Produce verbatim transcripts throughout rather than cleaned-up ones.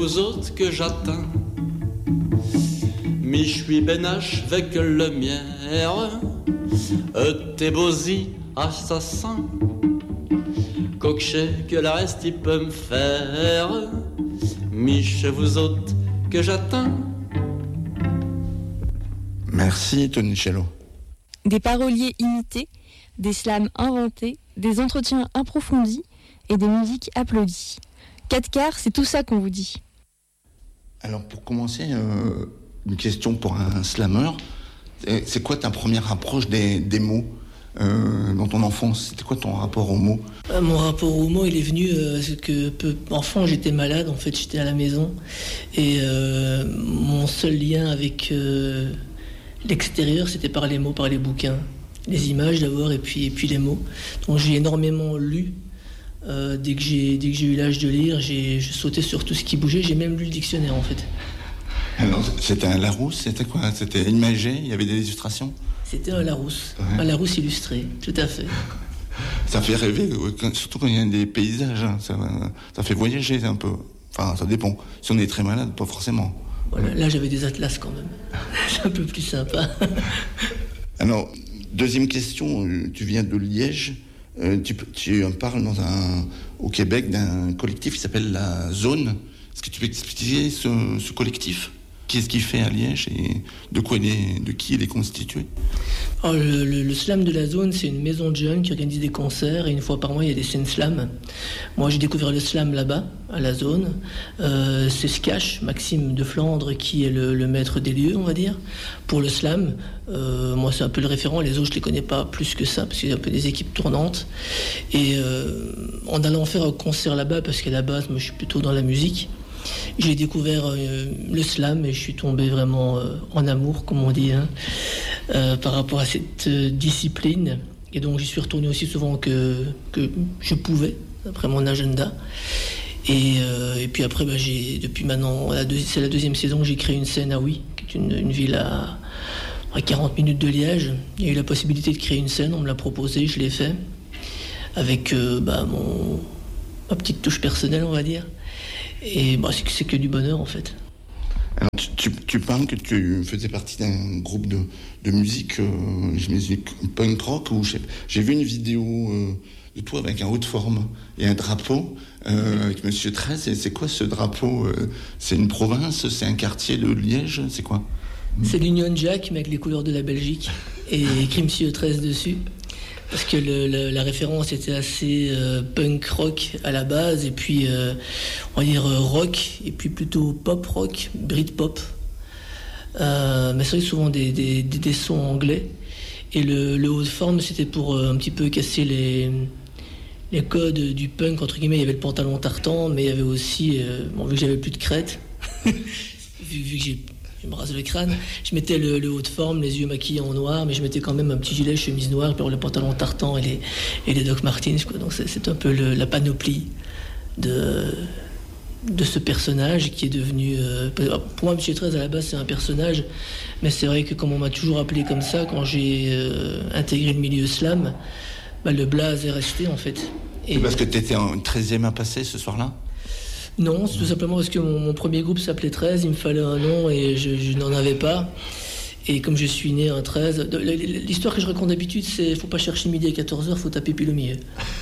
vous autres que j'atteins. Mi je suis benache avec le mière, t'es bosi assassin, coqueché que la reste il peut me faire, mi chez vous autres que j'atteins. Merci Tonicello. Des paroliers imités, des slams inventés, des entretiens approfondis et des musiques applaudies. Quatre quarts, c'est tout ça qu'on vous dit. Alors pour commencer, euh, une question pour un slammer. C'est quoi ta première approche des, des mots euh, dans ton enfance? C'était quoi ton rapport aux mots? euh, Mon rapport aux mots, il est venu euh, parce que peu, enfant, j'étais malade. En fait, j'étais à la maison et euh, mon seul lien avec euh, l'extérieur, c'était par les mots, par les bouquins, les images d'abord et puis et puis les mots. Donc j'ai énormément lu. Euh, dès que j'ai dès que j'ai eu l'âge de lire, j'ai je sautais sur tout ce qui bougeait. J'ai même lu le dictionnaire en fait. Alors, c'était un Larousse, c'était quoi? C'était imagé, il y avait des illustrations? C'était un Larousse, ouais. Un Larousse illustré, tout à fait. Ça fait rêver, surtout quand il y a des paysages, hein. ça, ça fait voyager un peu. Enfin, ça dépend. Si on est très malade, pas forcément. Voilà, là, j'avais des atlas quand même. C'est un peu plus sympa. Alors, deuxième question, tu viens de Liège. Euh, tu, tu parles dans un, au Québec d'un collectif qui s'appelle la Zone. Est-ce que tu peux expliquer ce, ce collectif? Qu'est-ce qu'il fait à Liège et de quoi il est, de qui il est constitué? Alors, le, le, le slam de la Zone, c'est une maison de jeunes qui organise des concerts et une fois par mois il y a des scènes slam. Moi j'ai découvert le slam là-bas, à la Zone. Euh, c'est Skash, Maxime de Flandre, qui est le, le maître des lieux, on va dire, pour le slam. Euh, moi c'est un peu le référent, les autres je les connais pas plus que ça parce qu'il y a un peu des équipes tournantes. Et euh, en allant faire un concert là-bas, parce qu'à la base moi je suis plutôt dans la musique, j'ai découvert euh, le slam et je suis tombé vraiment euh, en amour, comme on dit, hein, euh, par rapport à cette euh, discipline. Et donc j'y suis retourné aussi souvent que, que je pouvais, après mon agenda. Et, euh, et puis après, bah, j'ai, depuis maintenant, la deux, c'est la deuxième saison que j'ai créé une scène à Oui, qui est une, une ville à, à quarante minutes de Liège. Il y a eu la possibilité de créer une scène, on me l'a proposé, je l'ai fait, avec euh, bah, mon, ma petite touche personnelle, on va dire. Et bah, c'est, c'est que du bonheur en fait. Alors, tu, tu, tu parles que tu faisais partie d'un groupe de, de musique, euh, j'imagine punk rock, où j'ai, j'ai vu une vidéo euh, de toi avec un haut de forme et un drapeau euh, avec Monsieur treize. Et c'est quoi ce drapeau? C'est une province? C'est un quartier de Liège? C'est quoi? C'est l'Union Jack, mais avec les couleurs de la Belgique et écrit Monsieur treize dessus. Parce que le, le, la référence était assez euh, punk rock à la base, et puis euh, on va dire euh, rock, et puis plutôt pop rock, Britpop. Euh, mais c'est souvent des, des, des, des sons anglais. Et le, le haut de forme, c'était pour euh, un petit peu casser les, les codes du punk, entre guillemets. Il y avait le pantalon tartan, mais il y avait aussi, euh, bon, vu que j'avais plus de crête, vu, vu que j'ai je me rase le crâne, je mettais le, le haut de forme, les yeux maquillés en noir, mais je mettais quand même un petit gilet, chemise noire, puis le pantalon tartan et les, et les Doc Martens, quoi. Donc c'est, c'est un peu le, la panoplie de, de ce personnage qui est devenu... Euh, pour moi, Monsieur treize, à la base, c'est un personnage, mais c'est vrai que comme on m'a toujours appelé comme ça, quand j'ai euh, intégré le milieu slam, bah, le blaze est resté, en fait. Et parce que tu étais en treizième à passer ce soir-là? Non, c'est tout simplement parce que mon, mon premier groupe s'appelait treize, il me fallait un nom et je, je n'en avais pas. Et comme je suis né un treize, l'histoire que je raconte d'habitude, c'est faut pas chercher midi à quatorze heures, faut taper pile au milieu.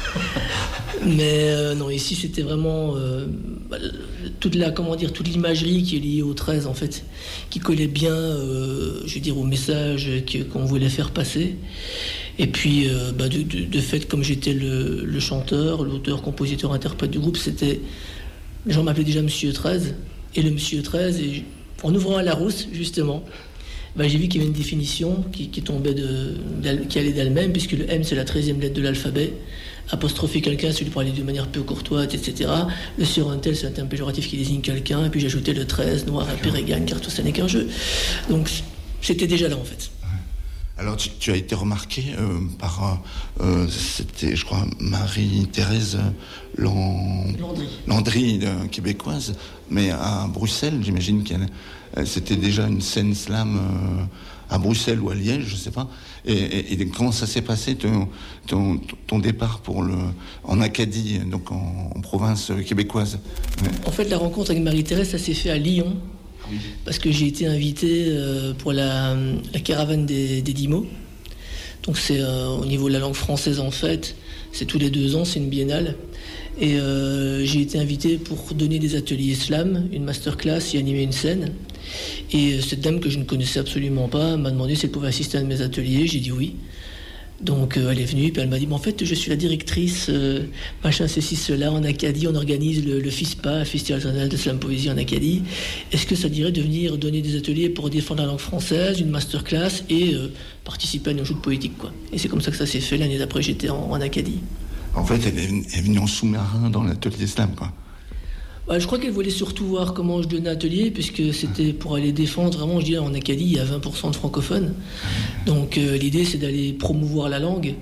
Mais euh, non, ici c'était vraiment euh, toute la, comment dire, toute l'imagerie qui est liée au treize en fait, qui collait bien, euh, je veux dire, au message que, qu'on voulait faire passer. Et puis, euh, bah, de, de, de fait, comme j'étais le, le chanteur, l'auteur, compositeur, interprète du groupe, c'était... Les gens m'appelaient déjà Monsieur treize, et le Monsieur treize, et en ouvrant à Larousse, justement, ben j'ai vu qu'il y avait une définition qui, qui tombait de, qui allait d'elle-même, puisque le M, c'est la treizième lettre de l'alphabet. Apostropher quelqu'un, c'est lui parler de manière peu courtoise, et cetera. Le sur un tel, c'est un terme péjoratif qui désigne quelqu'un, et puis j'ajoutais le treize, noir, impé, régagne, car tout ça n'est qu'un jeu. Donc, c'était déjà là, en fait. Alors, tu, tu as été remarqué euh, par, euh, c'était, je crois, Marie-Thérèse Land... Landry, Landry euh, québécoise, mais à Bruxelles, j'imagine qu'elle, euh, c'était déjà une scène slam euh, à Bruxelles ou à Liège, je sais pas. Et, et, et comment ça s'est passé ton, ton, ton départ pour le, en Acadie, donc en, en province québécoise? Ouais. En fait, la rencontre avec Marie-Thérèse, ça s'est fait à Lyon. Oui. Parce que j'ai été invité euh, pour la, la caravane des, des dix mots. Donc c'est euh, au niveau de la langue française en fait, c'est tous les deux ans, c'est une biennale. Et euh, j'ai été invité pour donner des ateliers slam, une masterclass et animer une scène. Et cette dame que je ne connaissais absolument pas m'a demandé si elle pouvait assister à un de mes ateliers. J'ai dit oui. Donc euh, elle est venue, puis elle m'a dit, en fait, je suis la directrice, euh, machin, ceci, cela, en Acadie, on organise le, le FISPA, le Festival international de slam poésie en Acadie. Est-ce que ça dirait de venir donner des ateliers pour défendre la langue française, une masterclass et euh, participer à une joute poétique, quoi. Et c'est comme ça que ça s'est fait. L'année d'après, j'étais en, en Acadie. En fait, elle est, elle est venue en sous-marin dans l'atelier slam, quoi. Bah, je crois qu'elle voulait surtout voir comment je donnais atelier, puisque c'était pour aller défendre, vraiment, je dirais, en Acadie, il y a vingt pour cent de francophones. Donc euh, l'idée, c'est d'aller promouvoir la langue.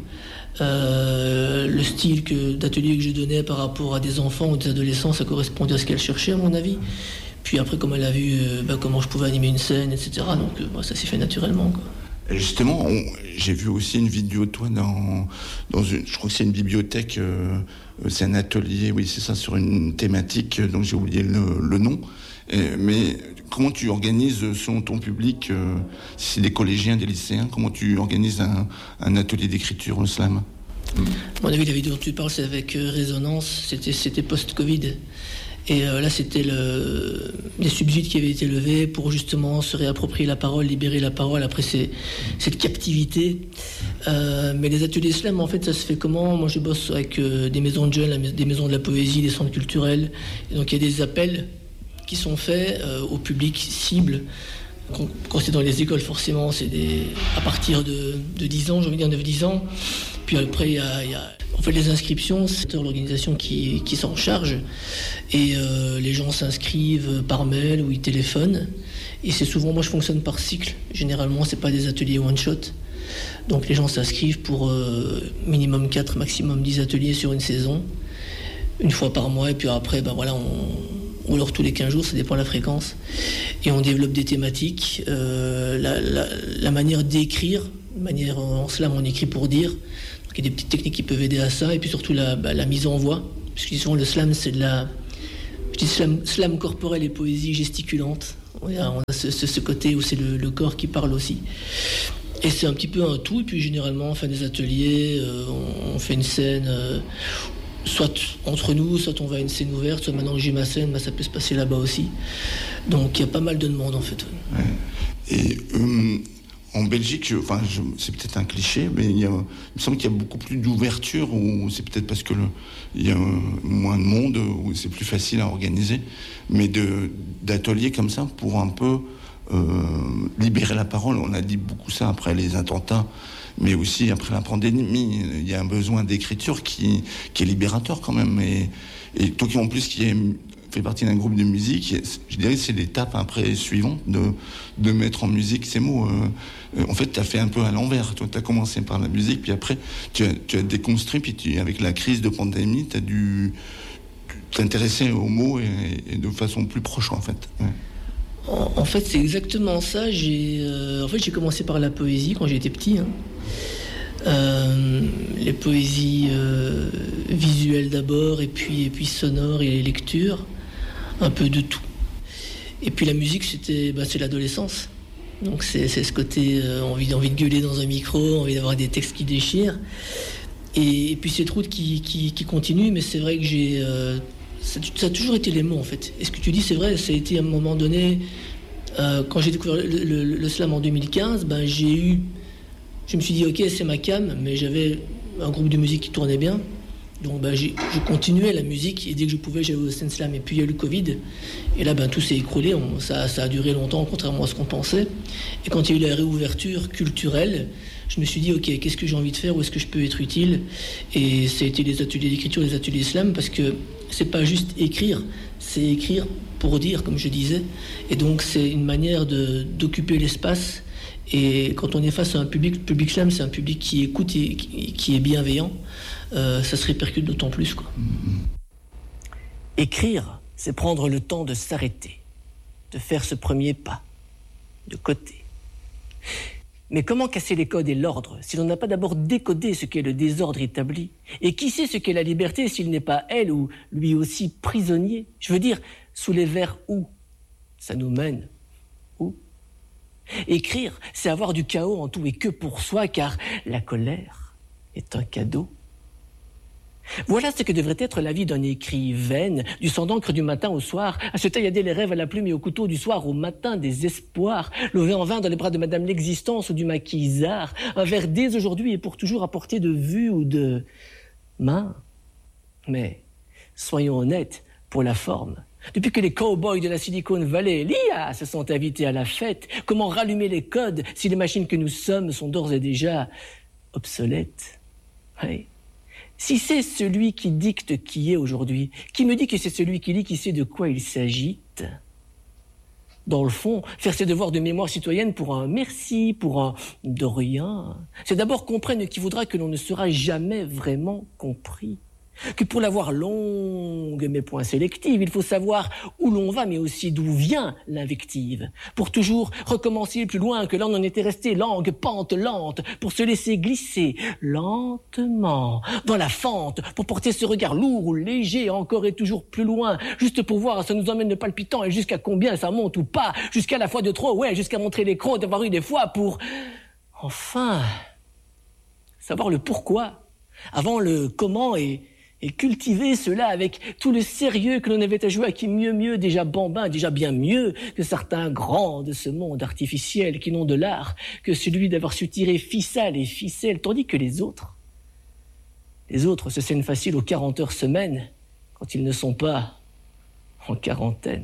Euh, le style que, d'atelier que je donnais par rapport à des enfants ou des adolescents, ça correspondait à ce qu'elle cherchait, à mon avis. Puis après, comme elle a vu euh, bah, comment je pouvais animer une scène, et cetera, donc euh, bah, ça s'est fait naturellement, quoi. Et justement, on, j'ai vu aussi une vidéo de toi dans, dans une, je crois que c'est une bibliothèque, euh, c'est un atelier, oui, c'est ça, sur une thématique, donc j'ai oublié le, le nom. Et, mais comment tu organises selon ton public, euh, si c'est des collégiens, des lycéens, comment tu organises un, un atelier d'écriture au slam? À mon avis, la vidéo dont tu parles, c'est avec euh, Résonance, c'était, c'était post-Covid. Et euh, là, c'était le, les subsides qui avaient été levés pour justement se réapproprier la parole, libérer la parole après ces, cette captivité. Euh, mais les ateliers slam, en fait, ça se fait comment? Moi, je bosse avec euh, des maisons de jeunes, des maisons de la poésie, des centres culturels. Et donc, il y a des appels qui sont faits euh, au public cible. Quand, quand c'est dans les écoles, forcément, c'est des, à partir de, de dix ans, j'ai envie de dire neuf dix ans. Puis après, il y a... Il y a En fait, les inscriptions, c'est l'organisation qui, qui s'en charge. Et euh, les gens s'inscrivent par mail ou ils téléphonent. Et c'est souvent, moi je fonctionne par cycle. Généralement, c'est pas des ateliers one-shot. Donc les gens s'inscrivent pour euh, minimum quatre, maximum dix ateliers sur une saison. Une fois par mois. Et puis après, ben voilà, on, ou alors tous les quinze jours, ça dépend de la fréquence. Et on développe des thématiques. Euh, la, la, la manière d'écrire, manière en slam, on écrit pour dire. Donc, il y a des petites techniques qui peuvent aider à ça, et puis surtout la, bah, la mise en voix, parce que souvent le slam c'est de la, je dis slam, slam corporel et poésie gesticulante. On a, on a ce, ce, ce côté où c'est le, le corps qui parle aussi. Et c'est un petit peu un tout, et puis généralement on fait des ateliers, euh, on, on fait une scène, euh, soit entre nous, soit on va à une scène ouverte, soit maintenant que j'ai ma scène, bah, ça peut se passer là-bas aussi. Donc il y a pas mal de demandes en fait. Ouais. Et euh... en Belgique, je, enfin, je, c'est peut-être un cliché, mais il, y a, il me semble qu'il y a beaucoup plus d'ouverture, ou c'est peut-être parce que le, il y a moins de monde, ou c'est plus facile à organiser, mais de, d'ateliers comme ça pour un peu euh, libérer la parole. On a dit beaucoup ça après les attentats, mais aussi après la pandémie. Il y a un besoin d'écriture qui, qui est libérateur quand même. Et, et toi qui en plus qui est fait partie d'un groupe de musique, je dirais que c'est l'étape après suivante de, de mettre en musique ces mots. Euh, en fait, tu as fait un peu à l'envers. Toi, tu as commencé par la musique, puis après, tu as, tu as déconstruit, puis tu, avec la crise de pandémie, tu as dû t'intéresser aux mots et, et de façon plus proche, en fait. Ouais. En, en fait, c'est exactement ça. J'ai, euh, en fait, j'ai commencé par la poésie quand j'étais petit. Hein. Euh, les poésies euh, visuelles d'abord, et puis, et puis sonores et les lectures. Un peu de tout. Et puis la musique, c'était, bah, c'est l'adolescence. Donc c'est, c'est ce côté euh, envie, envie de gueuler dans un micro, envie d'avoir des textes qui déchirent. Et, et puis cette route qui, qui, qui continue, mais c'est vrai que j'ai... Euh, ça, ça a toujours été les mots, en fait. Et ce que tu dis, c'est vrai, ça a été à un moment donné... Euh, quand j'ai découvert le, le, le slam en deux mille quinze, ben, j'ai eu... Je me suis dit, ok, c'est ma cam, mais j'avais un groupe de musique qui tournait bien. Donc ben, j'ai, je continuais la musique, et dès que je pouvais, j'allais au scène slam. Et puis il y a eu le Covid, et là ben, tout s'est écroulé, on, ça, ça a duré longtemps, contrairement à ce qu'on pensait. Et quand il y a eu la réouverture culturelle, je me suis dit, ok, qu'est-ce que j'ai envie de faire, où est-ce que je peux être utile? Et ça a été les ateliers d'écriture, les ateliers slam, parce que c'est pas juste écrire, c'est écrire pour dire, comme je disais. Et donc c'est une manière de, d'occuper l'espace Et quand on est face à un public, le public slam, c'est un public qui écoute et qui, qui est bienveillant, euh, ça se répercute d'autant plus, quoi. Écrire, c'est prendre le temps de s'arrêter, de faire ce premier pas, de côté. Mais comment casser les codes et l'ordre si l'on n'a pas d'abord décodé ce qu'est le désordre établi? Et qui sait ce qu'est la liberté s'il n'est pas elle ou lui aussi prisonnier? Je veux dire, sous les vers où? Ça nous mène où? Écrire, c'est avoir du chaos en tout et que pour soi, car la colère est un cadeau. Voilà ce que devrait être la vie d'un écrivain, du sang d'encre du matin au soir, à se taillader les rêves à la plume et au couteau du soir au matin des espoirs, levé en vain dans les bras de Madame l'Existence ou du maquisard, un vers dès aujourd'hui et pour toujours à portée de vue ou de main. Mais, soyons honnêtes, pour la forme, depuis que les cow-boys de la Silicon Valley, l'I A, se sont invités à la fête, comment rallumer les codes si les machines que nous sommes sont d'ores et déjà obsolètes? Oui. Si c'est celui qui dicte qui est aujourd'hui, qui me dit que c'est celui qui lit qui sait de quoi il s'agite? Dans le fond, faire ses devoirs de mémoire citoyenne pour un merci, pour un de rien, c'est d'abord comprendre qui voudra que l'on ne sera jamais vraiment compris. Que pour l'avoir longue mais point sélective, il faut savoir où l'on va mais aussi d'où vient l'invective. Pour toujours recommencer plus loin que là on en était resté, langue pente lente, pour se laisser glisser lentement dans la fente, pour porter ce regard lourd ou léger encore et toujours plus loin, juste pour voir ça nous emmène le palpitant et jusqu'à combien ça monte ou pas, jusqu'à la fois de trop, ouais, jusqu'à montrer les crocs d'avoir eu des fois pour enfin savoir le pourquoi, avant le comment et Et cultiver cela avec tout le sérieux que l'on avait à jouer à qui mieux mieux, déjà bambin, déjà bien mieux que certains grands de ce monde artificiel qui n'ont de l'art que celui d'avoir su tirer ficelle et ficelle, tandis que les autres, les autres se saignent facile aux quarante heures semaine quand ils ne sont pas en quarantaine.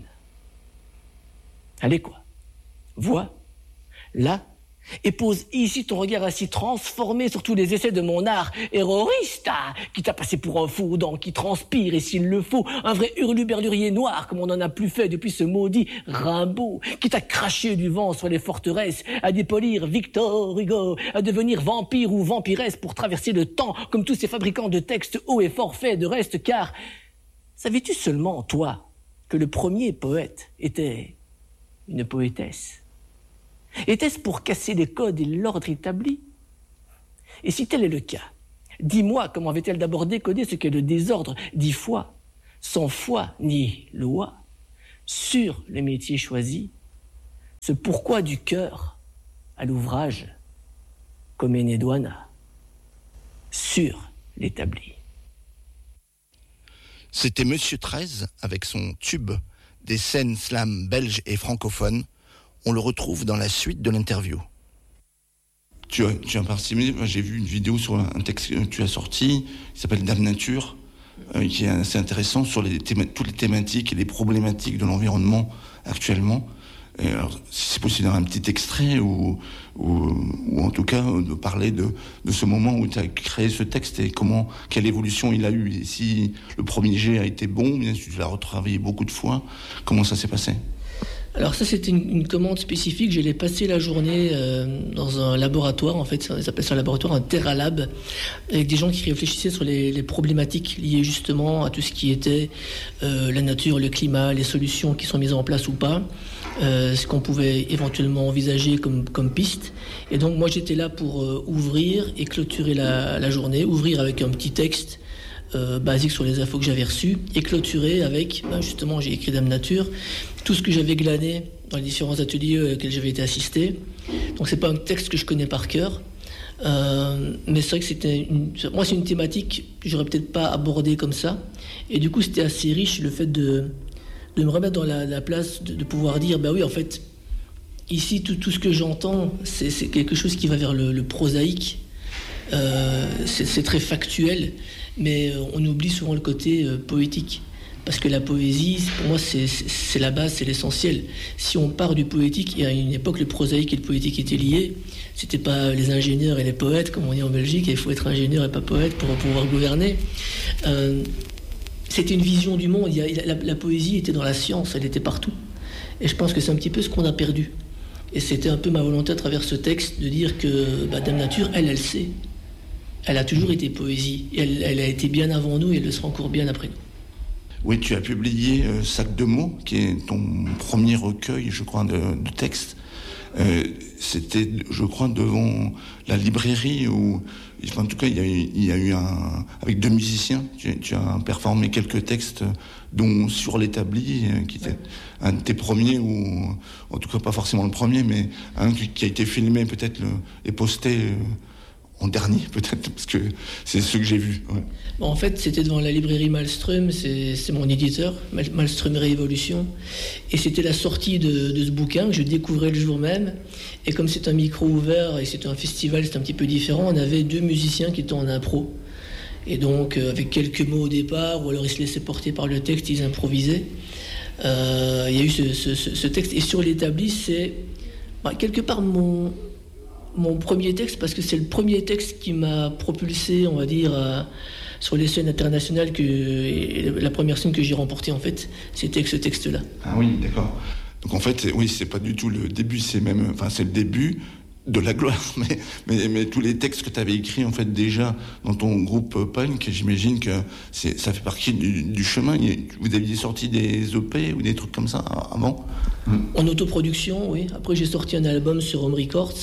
Allez quoi, vois, là, et pose ici ton regard ainsi transformé sur tous les essais de mon art errorista, qui t'a passé pour un fou dent qui transpire, et s'il le faut, un vrai hurluberlurier noir, comme on n'en a plus fait depuis ce maudit Rimbaud, qui t'a craché du vent sur les forteresses, à dépolir Victor Hugo, à devenir vampire ou vampiresse pour traverser le temps, comme tous ces fabricants de textes hauts et forfaits de reste, car savais-tu seulement, toi, que le premier poète était une poétesse? Était-ce pour casser les codes et l'ordre établi? Et si tel est le cas, dis-moi comment avait-elle d'abord décodé ce qu'est le désordre dix fois, sans foi ni loi, sur le métier choisi, ce pourquoi du cœur à l'ouvrage, comme Enedouana, sur l'établi. C'était Monsieur treize avec son tube des scènes slam belges et francophones. On le retrouve dans la suite de l'interview. Tu as, tu as participé, j'ai vu une vidéo sur un texte que tu as sorti, qui s'appelle Dame Nature, euh, qui est assez intéressant sur les théma- toutes les thématiques et les problématiques de l'environnement actuellement. Et alors, si c'est possible, un petit extrait ou, ou, ou en tout cas de parler de, de ce moment où tu as créé ce texte et comment, quelle évolution il a eu. Et si le premier jet a été bon, bien sûr, tu l'as retravaillé beaucoup de fois, comment ça s'est passé? Alors ça, c'était une, une commande spécifique. Je l'ai passé la journée euh, dans un laboratoire, en fait, ça s'appelle ça un laboratoire, un TerraLab, avec des gens qui réfléchissaient sur les, les problématiques liées justement à tout ce qui était euh, la nature, le climat, les solutions qui sont mises en place ou pas, euh, ce qu'on pouvait éventuellement envisager comme, comme piste. Et donc moi, j'étais là pour euh, ouvrir et clôturer la, la journée, ouvrir avec un petit texte Euh, basique sur les infos que j'avais reçues et clôturé avec, ben justement, j'ai écrit Dame Nature, tout ce que j'avais glané dans les différents ateliers auxquels j'avais été assisté. Donc c'est pas un texte que je connais par cœur, euh, mais c'est vrai que c'était une, moi c'est une thématique que j'aurais peut-être pas abordée comme ça, et du coup c'était assez riche le fait de, de me remettre dans la, la place de, de pouvoir dire, bah oui, en fait ici tout, tout ce que j'entends c'est, c'est quelque chose qui va vers le, le prosaïque, euh, c'est, c'est très factuel, mais on oublie souvent le côté euh, poétique. Parce que la poésie, pour moi, c'est, c'est, c'est la base, c'est l'essentiel. Si on part du poétique, et à une époque, le prosaïque et le poétique étaient liés, c'était pas les ingénieurs et les poètes, comme on dit en Belgique, et il faut être ingénieur et pas poète pour pouvoir gouverner. Euh, c'était une vision du monde. Il y a, la, la poésie était dans la science, elle était partout. Et je pense que c'est un petit peu ce qu'on a perdu. Et c'était un peu ma volonté à travers ce texte de dire que bah, Dame Nature, elle, elle sait. Elle a toujours été poésie. Et elle, elle a été bien avant nous et elle le sera encore bien après nous. Oui, tu as publié euh, Sac de mots, qui est ton premier recueil, je crois, de, de textes. Euh, c'était, je crois, devant la librairie où, en tout cas, il y a eu, il y a eu un, avec deux musiciens, tu, tu as performé quelques textes, dont Sur l'établi, qui était un de tes premiers, ou en tout cas pas forcément le premier, mais un qui a été filmé peut-être le, et posté en dernier, peut-être, parce que c'est ce que j'ai vu. Ouais. Bon, en fait, c'était devant la librairie Malmström, c'est, c'est mon éditeur, Mal- Malmström Révolution, et c'était la sortie de, de ce bouquin que je découvrais le jour même. Et comme c'est un micro ouvert et c'est un festival, c'est un petit peu différent, on avait deux musiciens qui étaient en impro. Et donc, euh, avec quelques mots au départ, ou alors ils se laissaient porter par le texte, ils improvisaient. Euh, il y a eu ce, ce, ce texte. Et Sur l'établi, c'est bah, quelque part mon... mon premier texte, parce que c'est le premier texte qui m'a propulsé, on va dire, euh, sur les scènes internationales, que, et la première scène que j'ai remportée, en fait, c'était avec ce texte-là. Ah oui, d'accord. Donc en fait, c'est, oui, c'est pas du tout le début, c'est même, enfin, c'est le début de la gloire, mais, mais, mais tous les textes que tu avais écrits, en fait, déjà, dans ton groupe punk, j'imagine que c'est, ça fait partie du, du chemin. Vous aviez sorti des E P ou des trucs comme ça avant ? En autoproduction, oui. Après, j'ai sorti un album sur Home Records,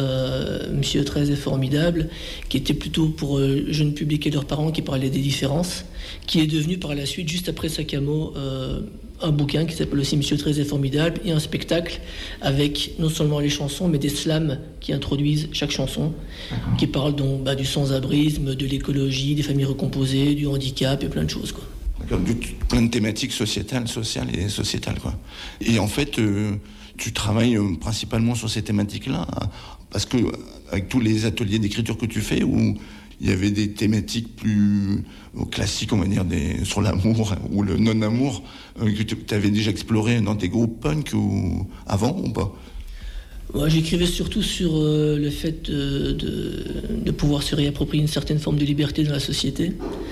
euh, Monsieur treize est formidable, qui était plutôt pour euh, jeunes publics et leurs parents, qui parlaient des différences, qui est devenu par la suite, juste après Sakamo, euh, un bouquin qui s'appelle aussi Monsieur treize est formidable, et un spectacle avec non seulement les chansons, mais des slams qui introduisent chaque chanson, D'accord. qui parlent donc bah, du sans-abrisme, de l'écologie, des familles recomposées, du handicap et plein de choses, quoi. Plein de thématiques sociétales, sociales et sociétales, quoi. Et en fait, euh, tu travailles euh, principalement sur ces thématiques-là, parce que avec tous les ateliers d'écriture que tu fais, où il y avait des thématiques plus euh, classiques, on va dire, des, sur l'amour ou le non-amour, euh, que tu avais déjà exploré dans tes groupes punk ou avant ou pas ? Moi, j'écrivais surtout sur euh, le fait de, de, de pouvoir se réapproprier une certaine forme de liberté dans la société.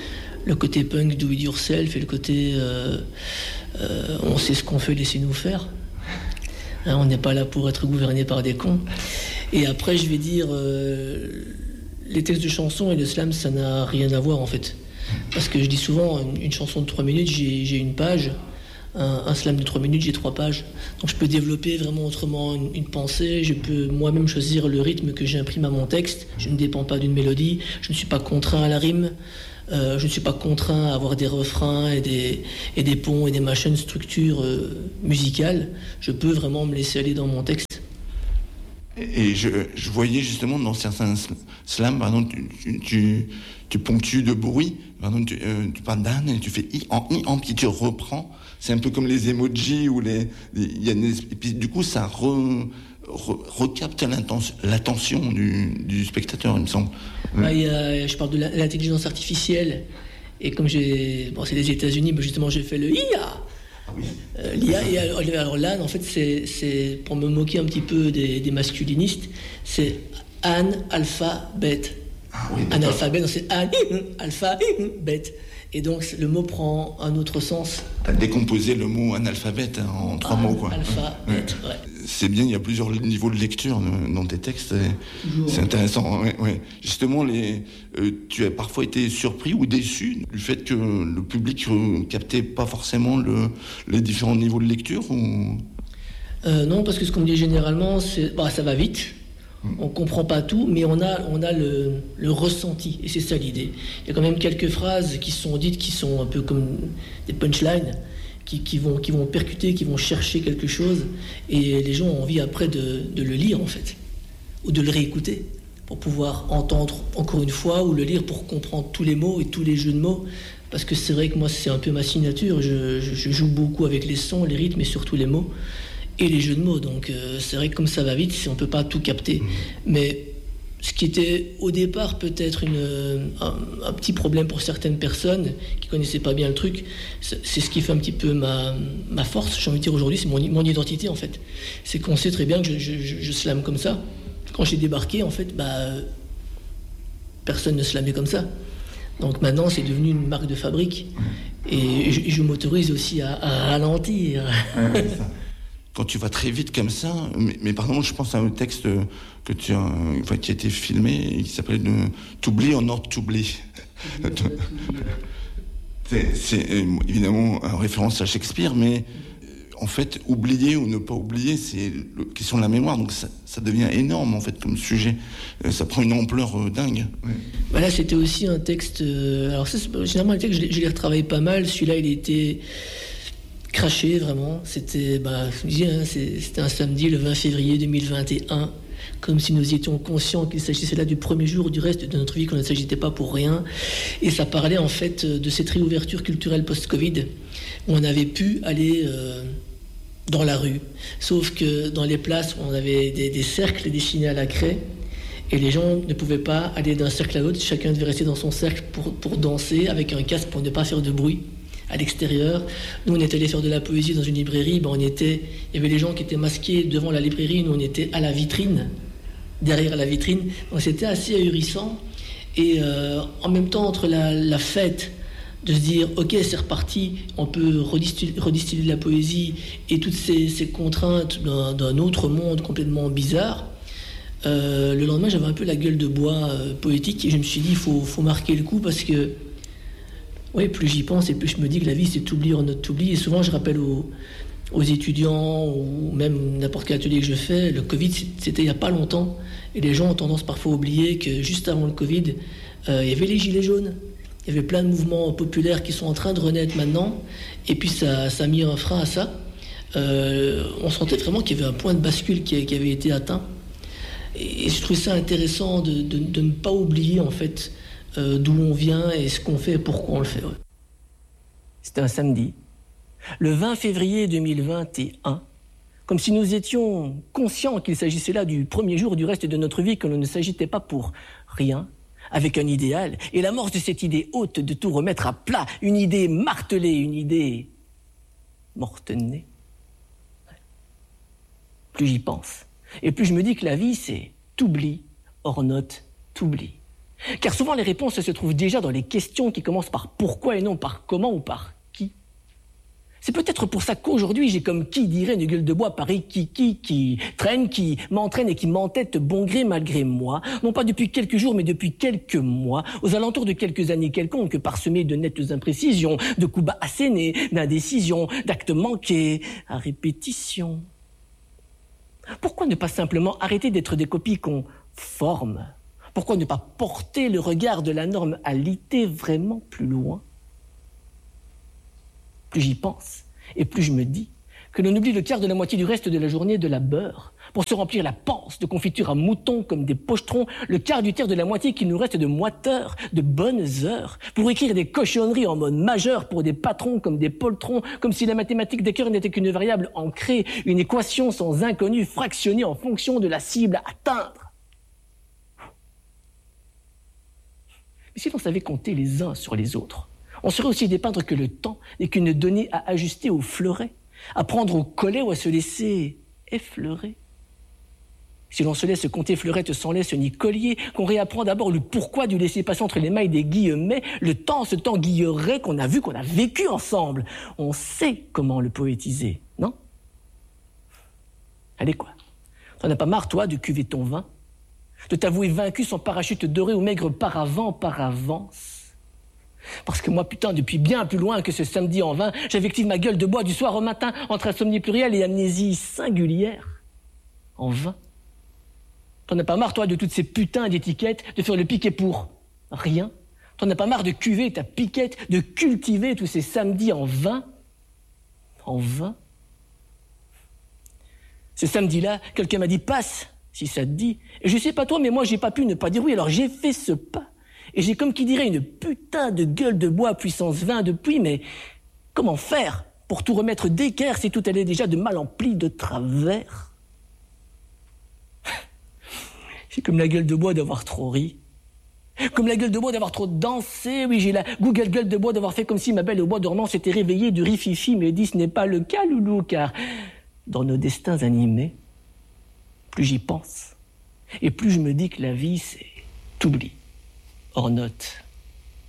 Le côté punk, do it yourself, et le côté euh, euh, on sait ce qu'on fait, laissez-nous faire. Hein, on n'est pas là pour être gouverné par des cons. Et après, je vais dire, euh, les textes de chansons et le slam, ça n'a rien à voir en fait. Parce que je dis souvent, une, une chanson de trois minutes, j'ai, j'ai une page. Un, un slam de trois minutes, j'ai trois pages. Donc je peux développer vraiment autrement une, une pensée, je peux moi-même choisir le rythme que j'imprime à mon texte. Je ne dépends pas d'une mélodie, je ne suis pas contraint à la rime. Euh, je ne suis pas contraint à avoir des refrains et des, et des ponts et des machines, structures euh, musicales. Je peux vraiment me laisser aller dans mon texte. Et je, je voyais justement dans certains slams, par exemple, tu, tu, tu, tu ponctues de bruit. Par exemple, tu, euh, tu parles d'âne et tu fais i en i en, puis tu reprends. C'est un peu comme les emojis ou les. Il y a une, et puis du coup, ça re, re, recapte l'attention du, du spectateur, il me semble. Ah, il y a, je parle de l'intelligence artificielle. Et comme j'ai. Bon, c'est les États-Unis, mais justement, j'ai fait le I A. Ah oui. Euh, l'I A, et alors, alors l'âne, en fait, c'est, c'est pour me moquer un petit peu des, des masculinistes, c'est An, alpha, bête. Ah oui, analphabète, c'est An, alpha, bête. Et donc, le mot prend un autre sens. T'as décomposé le mot analphabète hein, en trois ah, mots, quoi. Alpha, bête, ouais. C'est bien, il y a plusieurs niveaux de lecture dans tes textes. Toujours. C'est intéressant. Ouais, ouais. Justement, les, euh, tu as parfois été surpris ou déçu du fait que le public ne captait pas forcément le, les différents niveaux de lecture ou... euh, Non, parce que ce qu'on me dit généralement, c'est bah, ça va vite. On ne comprend pas tout, mais on a, on a le, le ressenti, et c'est ça l'idée. Il y a quand même quelques phrases qui sont dites qui sont un peu comme des punchlines, qui, qui, vont, qui vont percuter, qui vont chercher quelque chose, et les gens ont envie après de, de le lire en fait, ou de le réécouter, pour pouvoir entendre encore une fois, ou le lire pour comprendre tous les mots et tous les jeux de mots, parce que c'est vrai que moi c'est un peu ma signature, je, je, je joue beaucoup avec les sons, les rythmes et surtout les mots. Et les jeux de mots, donc euh, c'est vrai que comme ça va vite, on ne peut pas tout capter. Mmh. Mais ce qui était au départ peut-être une, un, un petit problème pour certaines personnes qui ne connaissaient pas bien le truc, c'est, c'est ce qui fait un petit peu ma, ma force, j'ai envie de dire aujourd'hui, c'est mon, mon identité en fait. C'est qu'on sait très bien que je, je, je, je slame comme ça. Quand j'ai débarqué, en fait, bah, personne ne slamait comme ça. Donc maintenant, c'est devenu une marque de fabrique. Et je, je m'autorise aussi à, à ralentir. Ouais, c'est ça. quand tu vas très vite comme ça, mais, mais par exemple, je pense à un texte que tu as, enfin, qui a été filmé et qui s'appelle « T'oublies or not t'oublies ». C'est, c'est évidemment en référence à Shakespeare, mais en fait, oublier ou ne pas oublier, c'est la question de la mémoire. Donc ça, ça devient énorme, en fait, comme sujet. Ça prend une ampleur euh, dingue. Ouais. Voilà, c'était aussi un texte... Euh, alors ça, généralement, le texte, je l'ai, je l'ai retravaillé pas mal. Celui-là, il était craché, vraiment. C'était, bah, je disais, hein, c'était un samedi, le vingt février deux mille vingt et un. Comme si nous étions conscients qu'il s'agissait là du premier jour du reste de notre vie, qu'on ne s'agitait pas pour rien. Et ça parlait, en fait, de cette réouverture culturelle post-Covid, où on avait pu aller... Euh, dans la rue, sauf que dans les places où on avait des, des cercles dessinés à la craie et les gens ne pouvaient pas aller d'un cercle à l'autre, chacun devait rester dans son cercle pour, pour danser avec un casque pour ne pas faire de bruit à l'extérieur. Nous on était allés faire de la poésie dans une librairie, ben on était, il y avait les gens qui étaient masqués devant la librairie, nous on était à la vitrine, derrière la vitrine, donc c'était assez ahurissant. Et euh, en même temps, entre la, la fête, de se dire, ok, c'est reparti, on peut redistiller, redistiller de la poésie et toutes ces, ces contraintes d'un, d'un autre monde complètement bizarre. Euh, le lendemain, j'avais un peu la gueule de bois euh, poétique et je me suis dit, il faut, faut marquer le coup parce que, ouais, plus j'y pense et plus je me dis que la vie, c'est t'oublier ou ne t'oublier. Et souvent, je rappelle aux, aux étudiants ou même n'importe quel atelier que je fais, le Covid, c'était il n'y a pas longtemps. Et les gens ont tendance parfois à oublier que juste avant le Covid, euh, il y avait les gilets jaunes. Il y avait plein de mouvements populaires qui sont en train de renaître maintenant, et puis ça, ça a mis un frein à ça. Euh, on sentait vraiment qu'il y avait un point de bascule qui, qui avait été atteint. Et, et je trouvais ça intéressant de, de, de ne pas oublier, en fait, euh, d'où on vient et ce qu'on fait et pourquoi on le fait. Ouais. C'était un samedi, le vingt février deux mille vingt et un, comme si nous étions conscients qu'il s'agissait là du premier jour du reste de notre vie, que l'on ne s'agitait pas pour rien, avec un idéal, et l'amorce de cette idée haute de tout remettre à plat, une idée martelée, une idée morte-née. Plus j'y pense, et plus je me dis que la vie, c'est t'oublies, or not t'oublies. Car souvent les réponses se trouvent déjà dans les questions qui commencent par pourquoi et non par comment ou par qui. C'est peut-être pour ça qu'aujourd'hui, j'ai comme qui dirait une gueule de bois pareil qui, qui, qui traîne, qui m'entraîne et qui m'entête bon gré malgré moi, non pas depuis quelques jours, mais depuis quelques mois, aux alentours de quelques années quelconques, parsemées de nettes imprécisions, de coups bas assénés, d'indécisions, d'actes manqués, à répétition. Pourquoi ne pas simplement arrêter d'être des copies qu'on forme? Pourquoi ne pas porter le regard de la normalité vraiment plus loin? Plus j'y pense, et plus je me dis que l'on oublie le quart de la moitié du reste de la journée de la beurre pour se remplir la panse de confiture à mouton comme des pochetrons, le quart du tiers de la moitié qu'il nous reste de moiteurs, de bonnes heures, pour écrire des cochonneries en mode majeur pour des patrons comme des poltrons, comme si la mathématique des cœurs n'était qu'une variable ancrée, une équation sans inconnu fractionnée en fonction de la cible à atteindre. Mais si l'on savait compter les uns sur les autres, on serait aussi dépeindre que le temps n'est qu'une donnée à ajuster au fleuret, à prendre au collet ou à se laisser effleurer. Si l'on se laisse compter fleurette sans laisse ni collier, qu'on réapprend d'abord le pourquoi du laisser-passer entre les mailles des guillemets, le temps, ce temps guilleret qu'on a vu, qu'on a vécu ensemble, on sait comment le poétiser, non? Allez quoi, t'en as pas marre, toi, de cuver ton vin? De t'avouer vaincu sans parachute doré ou maigre paravent par avance? Parce que moi, putain, depuis bien plus loin que ce samedi en vain, j'invective ma gueule de bois du soir au matin entre insomnie plurielle et amnésie singulière. En vain. T'en as pas marre, toi, de toutes ces putains d'étiquettes, de faire le piquet pour rien? T'en as pas marre de cuver ta piquette, de cultiver tous ces samedis en vain? En vain? Ce samedi-là, quelqu'un m'a dit « passe », si ça te dit. Et je sais pas toi, mais moi, j'ai pas pu ne pas dire oui, alors j'ai fait ce pas. Et j'ai comme qui dirait une putain de gueule de bois puissance vingt depuis, mais comment faire pour tout remettre d'équerre si tout allait déjà de mal en pli de travers? J'ai comme la gueule de bois d'avoir trop ri. Comme la gueule de bois d'avoir trop dansé. Oui, j'ai la Google gueule de bois d'avoir fait comme si ma belle au bois dormant s'était réveillée du rififi, mais dit ce n'est pas le cas, loulou, car dans nos destins animés, plus j'y pense, et plus je me dis que la vie, c'est t'oublies. Or not